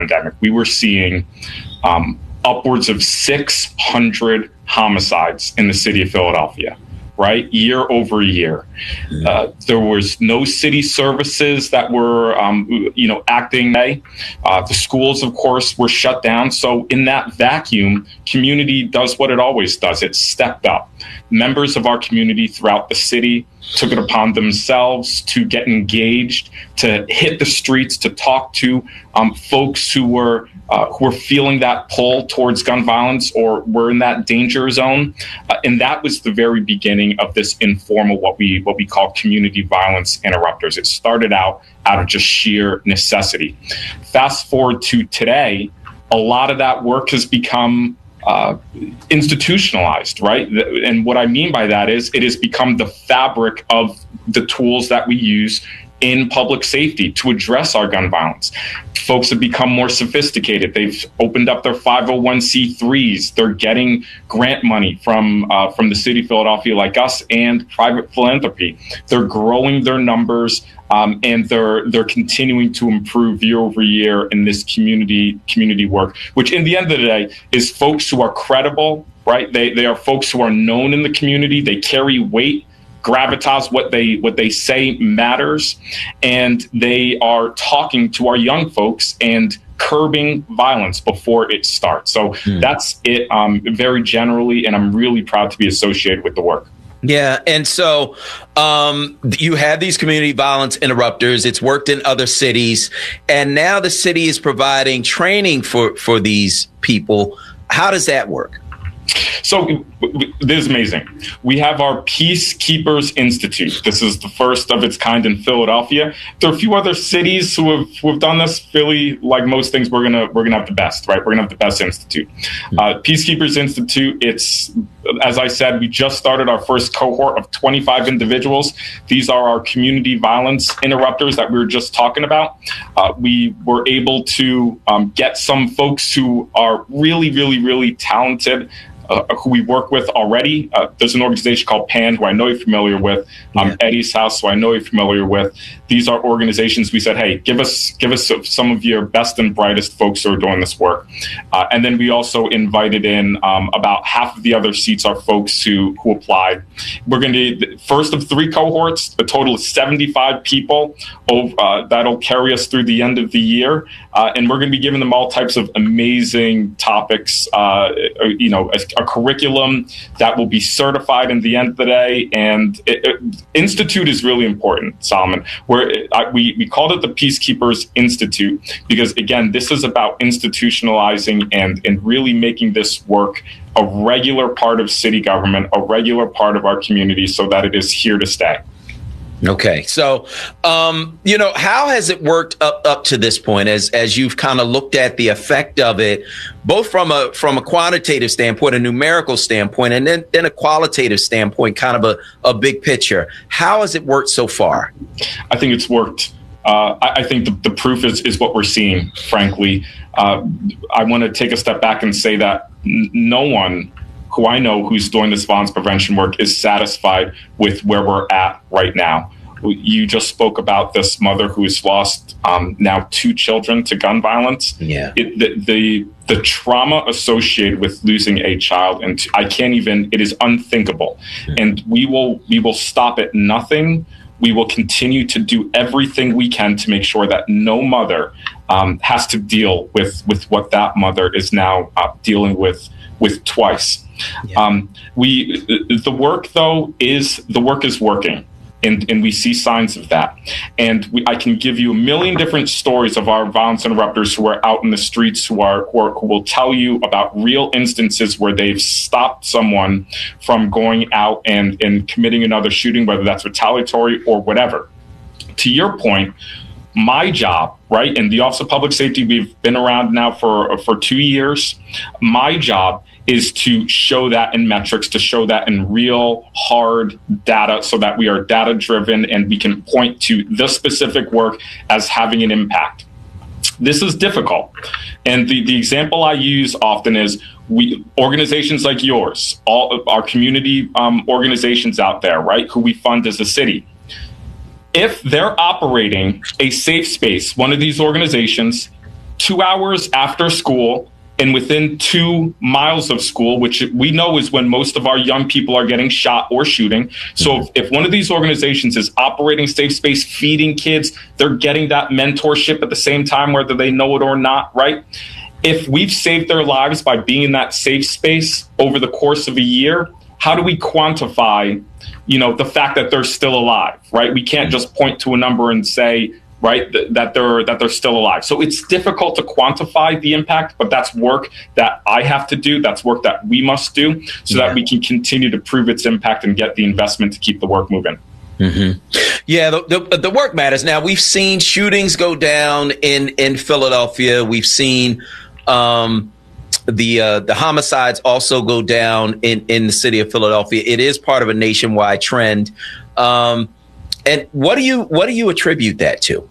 pandemic, we were seeing upwards of 600 homicides in the city of Philadelphia, right? Year over year. There was no city services that were, acting. The schools, of course, were shut down. So in that vacuum, community does what it always does. It stepped up. Members of our community throughout the city took it upon themselves to get engaged, to hit the streets, to talk to folks who were feeling that pull towards gun violence or were in that danger zone. And that was the very beginning of this informal, what we call community violence interrupters. It started out of just sheer necessity. Fast forward to today, a lot of that work has become institutionalized, right? And what I mean by that is it has become the fabric of the tools that we use in public safety to address our gun violence. Folks have become more sophisticated. They've opened up their 501c3s. They're getting grant money from the city of Philadelphia, like us, and private philanthropy. They're growing their numbers, and they're continuing to improve year over year in this community work, which in the end of the day is folks who are credible, right? They are folks who are known in the community. They carry weight. Gravitas, what they say matters, and they are talking to our young folks and curbing violence before it starts. So that's it, very generally, and I'm really proud to be associated with the work. Yeah. And so you have these community violence interrupters. It's worked in other cities, and now the city is providing training for these people. How does that work? So this is amazing. We have our Peacekeepers Institute. This is the first of its kind in Philadelphia. There are a few other cities who have done this. Philly, like most things, we're gonna have the best, right? We're gonna have the best institute. Peacekeepers Institute. It's, as I said, we just started our first cohort of 25 individuals. These are our community violence interrupters that we were just talking about. We were able to get some folks who are really, really, really talented, who we work with already. There's an organization called PAN, who I know you're familiar with, Eddie's House, who I know you're familiar with. These are organizations we said, hey, give us some of your best and brightest folks who are doing this work. And then we also invited in about half of the other seats are folks who applied. We're going to be the first of 3 cohorts, a total of 75 people. That'll carry us through the end of the year. And we're going to be giving them all types of amazing topics, a curriculum that will be certified in the end of the day. And Institute is really important, Solomon. We called it the Peacekeepers Institute because, again, this is about institutionalizing and really making this work a regular part of city government, a regular part of our community, so that it is here to stay. Okay. So, how has it worked up to this point as you've kind of looked at the effect of it, both from a quantitative standpoint, a numerical standpoint, and then a qualitative standpoint, kind of a big picture? How has it worked so far? I think it's worked. I think the proof is what we're seeing, frankly. I want to take a step back and say that no one who I know who's doing this violence prevention work is satisfied with where we're at right now. You just spoke about this mother who's lost now 2 children to gun violence. Yeah. The trauma associated with losing a child, and it is unthinkable. And we will stop at nothing. We will continue to do everything we can to make sure that no mother has to deal with what that mother is now dealing with twice. Yeah. The work is working, and we see signs of that. And I can give you a million different stories of our violence interrupters who are out in the streets, who will tell you about real instances where they've stopped someone from going out and committing another shooting, whether that's retaliatory or whatever. To your point, my job, right, in the Office of Public Safety, we've been around now for 2 years. My job is to show that in metrics, to show that in real hard data, so that we are data driven and we can point to the specific work as having an impact. This is difficult. And the example I use often is organizations like yours, all of our community organizations out there, right, who we fund as a city. If they're operating a safe space, one of these organizations, 2 hours after school and within 2 miles of school, which we know is when most of our young people are getting shot or shooting. So if one of these organizations is operating safe space, feeding kids, they're getting that mentorship at the same time, whether they know it or not, right? If we've saved their lives by being in that safe space over the course of a year, how do we quantify, the fact that they're still alive, right? We can't just point to a number and say, right, that they're still alive. So it's difficult to quantify the impact, but that's work that I have to do. That's work that we must do so that we can continue to prove its impact and get the investment to keep the work moving. Mm-hmm. Yeah, the work matters. Now, we've seen shootings go down in Philadelphia. We've seen the homicides also go down in the city of Philadelphia. It is part of a nationwide trend. And what do you attribute that to?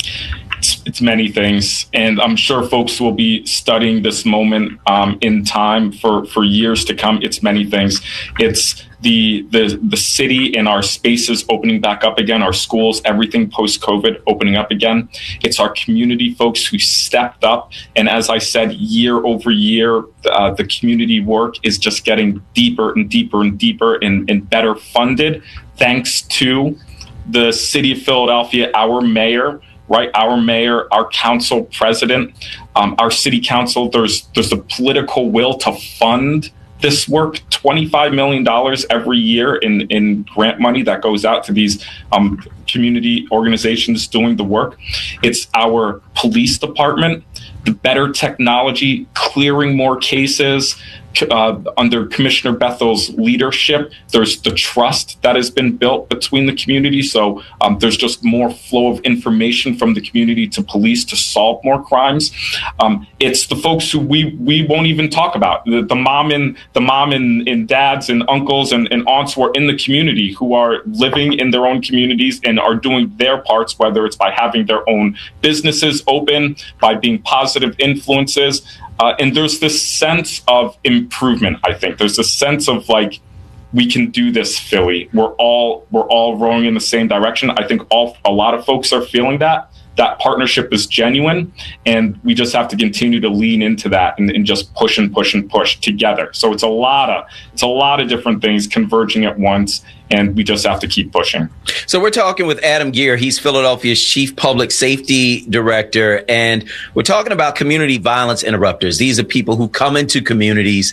It's many things, and I'm sure folks will be studying this moment in time for years to come. It's many things. It's the city and our spaces opening back up again, our schools, everything post-COVID opening up again. It's our community folks who stepped up. And as I said, year over year, the community work is just getting deeper and deeper and deeper and better funded, thanks to the city of Philadelphia, our mayor, right? Our mayor, our council president, our city council. There's a political will to fund this work. $25 million every year in grant money that goes out to these community organizations doing the work. It's our police department, the better technology, clearing more cases. Under Commissioner Bethel's leadership, there's the trust that has been built between the community. So there's just more flow of information from the community to police to solve more crimes. It's the folks who we won't even talk about. The mom and dads and uncles and aunts who are in the community, who are living in their own communities and are doing their parts, whether it's by having their own businesses open, by being positive influences. And there's this sense of improvement, I think. There's a sense of like, we can do this, Philly. We're all rowing in the same direction. I think a lot of folks are feeling that. That partnership is genuine, and we just have to continue to lean into that and just push and push and push together. So it's a lot of different things converging at once, and we just have to keep pushing. So we're talking with Adam Geer. He's Philadelphia's Chief Public Safety Director, and we're talking about community violence interrupters. These are people who come into communities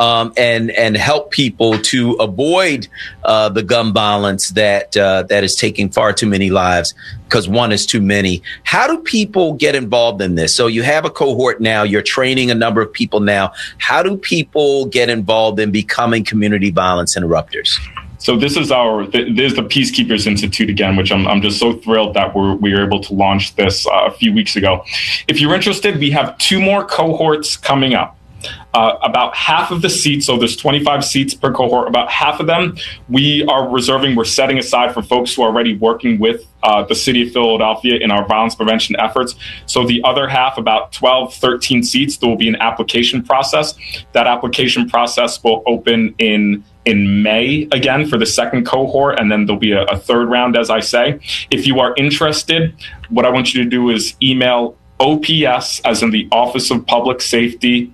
and help people to avoid the gun violence that is taking far too many lives, because one is too many. How do people get involved in this? So you have a cohort now, you're training a number of people now. How do people get involved in becoming community violence interrupters? So there's the Peacekeepers Institute again, which I'm just so thrilled that we were able to launch this a few weeks ago. If you're interested, we have 2 more cohorts coming up. About half of the seats, so there's 25 seats per cohort, about half of them we're setting aside for folks who are already working with the city of Philadelphia in our violence prevention efforts. So the other half, about 12, 13 seats, there will be an application process. That application process will open in May again for the second cohort, and then there'll be a third round, as I say. If you are interested, what I want you to do is email OPS, as in the Office of Public Safety,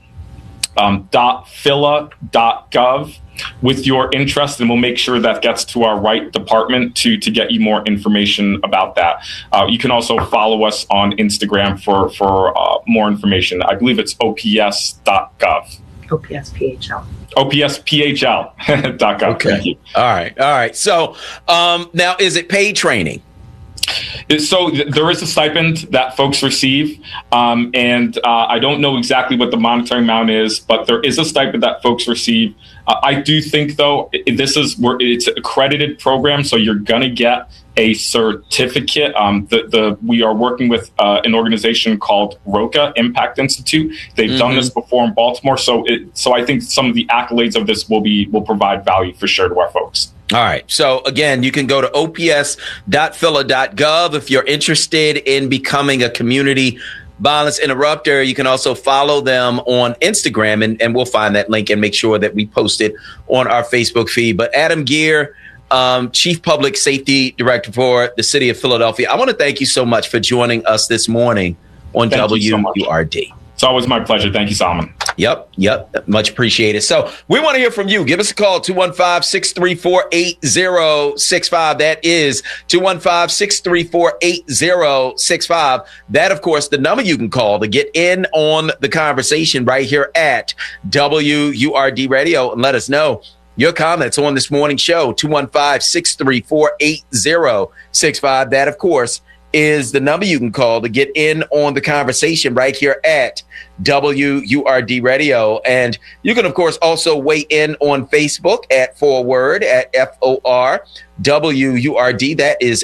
.phila.gov with your interest, and we'll make sure that gets to our right department to get you more information about that. You can also follow us on Instagram for more information. I believe it's ops.gov. OPSPHL. OPSPHL.gov. Okay. Thank you. All right. So now, is it paid training? So there is a stipend that folks receive, and I don't know exactly what the monetary amount is, but there is a stipend that folks receive. I do think, though, it's an accredited program, so you're going to get a certificate. We are working with an organization called ROCA, Impact Institute. They've done this before in Baltimore, so I think some of the accolades of this will provide value for sure to our folks. All right. So again, you can go to ops.phila.gov if you're interested in becoming a community violence interrupter. You can also follow them on Instagram, and we'll find that link and make sure that we post it on our Facebook feed. But Adam Geer, Chief Public Safety Director for the City of Philadelphia, I want to thank you so much for joining us this morning on Thank you so much. WURD. It's always my pleasure. Thank you, Solomon. Yep. Much appreciated. So we want to hear from you. Give us a call, 215-634-8065. That is 215-634-8065. That, of course, the number you can call to get in on the conversation right here at WURD Radio, and let us know your comments on this morning show, 215-634-8065. That, of course, is the number you can call to get in on the conversation right here at WURD Radio. And you can, of course, also weigh in on Facebook at Forward at FORWURD. That is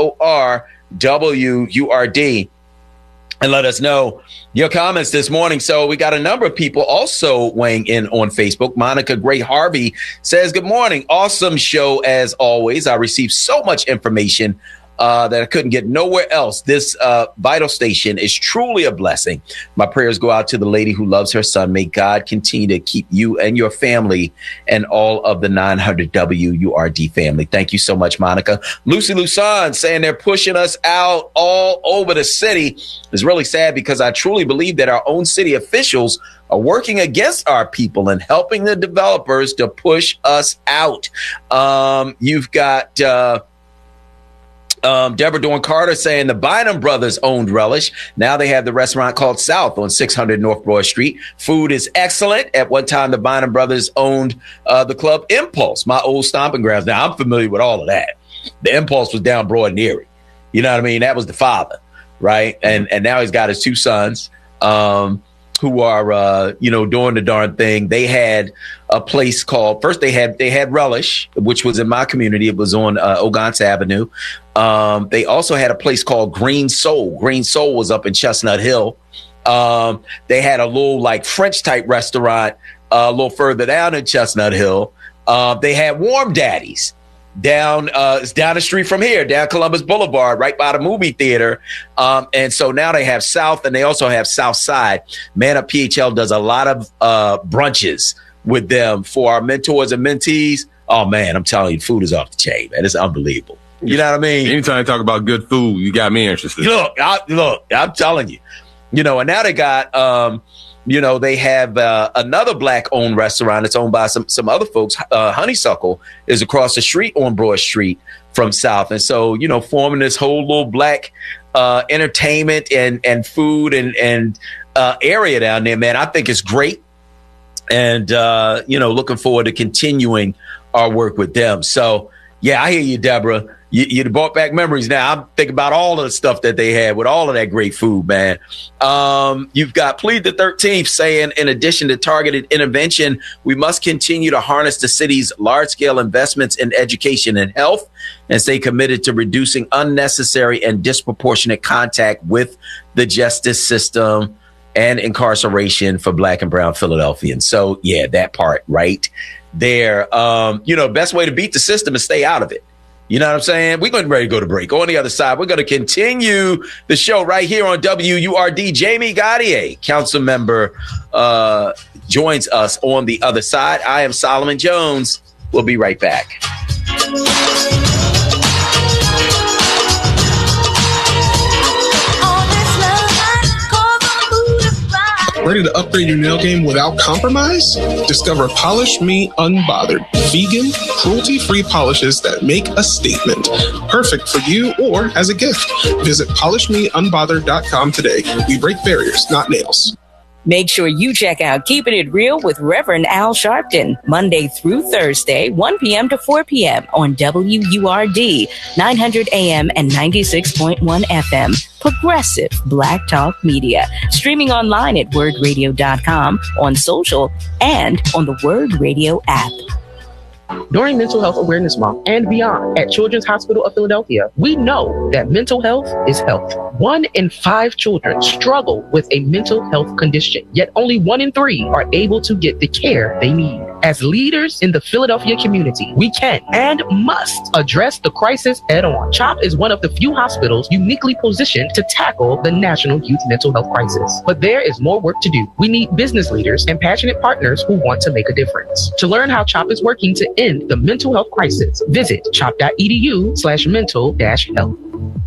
FORWURD. And let us know your comments this morning. So we got a number of people also weighing in on Facebook. Monica Gray Harvey says, good morning. Awesome show as always. I received so much information that I couldn't get nowhere else. This vital station is truly a blessing. My prayers go out to the lady who loves her son. May God continue to keep you and your family and all of the 900 WURD family. Thank you so much, Monica. Lucy Lusan saying they're pushing us out all over the city. It's really sad because I truly believe that our own city officials are working against our people and helping the developers to push us out. You've got Deborah Dawn Carter saying the Bynum brothers owned Relish. Now they have the restaurant called South on 600 North Broad Street. Food is excellent. At one time, the Bynum brothers owned the club Impulse, my old stomping grounds. Now, I'm familiar with all of that. The Impulse was down Broad and Erie. You know what I mean? That was the father, right? And now he's got his two sons who are, doing the darn thing. They had a place called, first they had Relish, which was in my community. It was on Ogonce Avenue. They also had a place called Green Soul. Green Soul was up in Chestnut Hill. They had a little like French type restaurant a little further down in Chestnut Hill. They had Warm Daddies down the street from here, down Columbus Boulevard, right by the movie theater. And so now they have South, and they also have South Side. Man Up PHL does a lot of brunches with them for our mentors and mentees. Oh man, I'm telling you, food is off the chain, man. It's unbelievable. You know what I mean? Anytime you talk about good food, you got me interested. Look, I'm telling you, and now they got, they have another Black-owned restaurant that's owned by some other folks. Honeysuckle is across the street on Broad Street from South. And so, forming this whole little Black entertainment and food and area down there, man, I think it's great. And, looking forward to continuing our work with them. So, yeah, I hear you, Deborah. You brought back memories now. I'm thinking about all of the stuff that they had with all of that great food, man. You've got Plead the 13th saying, in addition to targeted intervention, we must continue to harness the city's large-scale investments in education and health and stay committed to reducing unnecessary and disproportionate contact with the justice system and incarceration for Black and brown Philadelphians. So, yeah, that part right there. Best way to beat the system is stay out of it. You know what I'm saying? We're going ready to go to break. On the other side, we're going to continue the show right here on WURD. Jamie Gaudier, council member, joins us on the other side. I am Solomon Jones. We'll be right back. Ready to upgrade your nail game without compromise? Discover Polish Me Unbothered, vegan, cruelty-free polishes that make a statement. Perfect for you or as a gift. Visit polishmeunbothered.com today. We break barriers, not nails. Make sure you check out Keeping It Real with Reverend Al Sharpton, Monday through Thursday, 1 p.m. to 4 p.m. on WURD, 900 AM and 96.1 FM. Progressive Black Talk Media. Streaming online at wordradio.com, on social, and on the Word Radio app. During Mental Health Awareness Month and beyond at Children's Hospital of Philadelphia, we know that mental health is health. 1 in 5 children struggle with a mental health condition, yet only 1 in 3 are able to get the care they need. As leaders in the Philadelphia community, we can and must address the crisis head on. CHOP is one of the few hospitals uniquely positioned to tackle the national youth mental health crisis. But there is more work to do. We need business leaders and passionate partners who want to make a difference. To learn how CHOP is working to end the mental health crisis, visit chop.edu/mental-health.